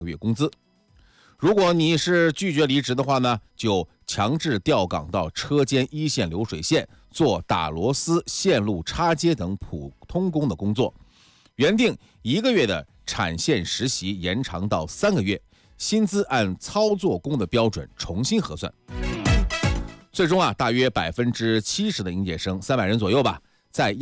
个月工资。如果你是拒绝离职的话呢，就强制调岗到车间一线流水线做打螺丝、线路插接等普通工的工作。原定1个月的产线实习延长到3个月，薪资按操作工的标准重新核算。最终大约70%的应届生300人左右吧，在